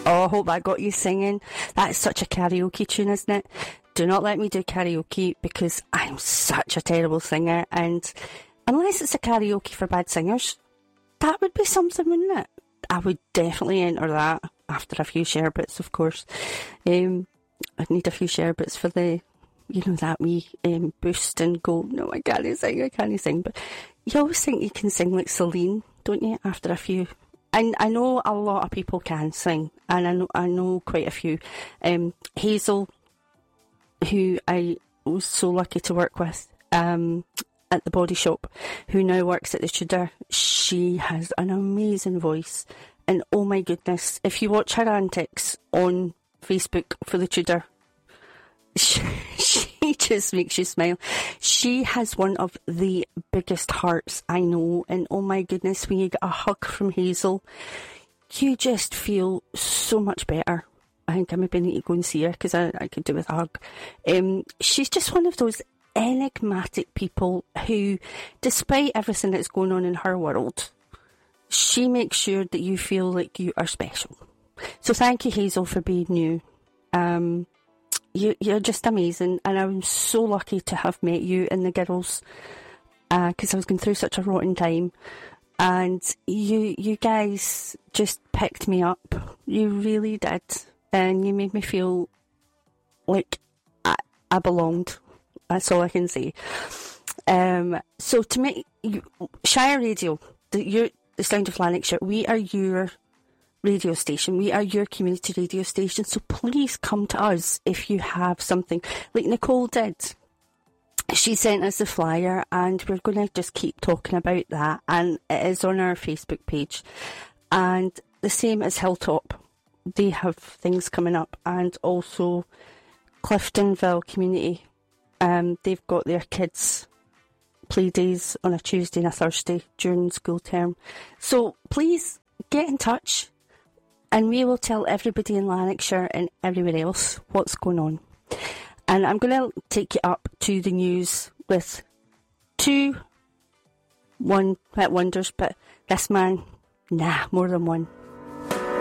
Oh, I hope I got you singing. That is such a karaoke tune, isn't it? Do not let me do karaoke because I'm such a terrible singer, and unless it's a karaoke for bad singers, that would be something, wouldn't it? I would definitely enter that after a few sherbets, of course. I'd need a few sherbets for the, that wee boost and go, no, I can't sing. But you always think you can sing like Celine, don't you, after a few? And I know a lot of people can sing, and I know quite a few. Hazel, who I was so lucky to work with at the Body Shop, who now works at the Tudor, she has an amazing voice. And oh my goodness, if you watch her antics on Facebook for the Tudor, she just makes you smile. She has one of the biggest hearts I know, and oh my goodness, when you get a hug from Hazel, you just feel so much better. I think I maybe need to go and see her because I could do with a hug. She's just one of those enigmatic people who, despite everything that's going on in her world, she makes sure that you feel like you are special. So thank you, Hazel, for being you. You're just amazing, and I'm so lucky to have met you and the girls, because I was going through such a rotten time, and you guys just picked me up. You really did, and you made me feel like I belonged. That's all I can say. So to make Shire Radio, the Sound of Lanarkshire, we are your radio station. We are your community radio station, so please come to us if you have something like Nicole did. She sent us the flyer, and we're going to just keep talking about that, and it is on our Facebook page. And the same as Hilltop, they have things coming up, and also Cliftonville Community, they've got their kids play days on a Tuesday and a Thursday during school term. So please get in touch, and we will tell everybody in Lanarkshire and everywhere else what's going on. And I'm going to take you up to the news with two one-hit wonders, but this man, more than one.